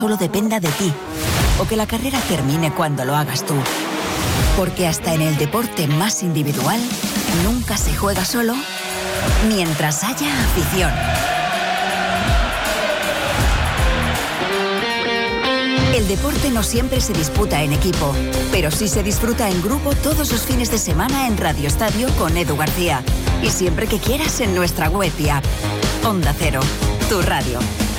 solo dependa de ti, o que la carrera termine cuando lo hagas tú. Porque hasta en el deporte más individual, nunca se juega solo mientras haya afición. El deporte no siempre se disputa en equipo, pero sí se disfruta en grupo todos los fines de semana en Radio Estadio con Edu García. Y siempre que quieras en nuestra web y app. Onda Cero, tu radio.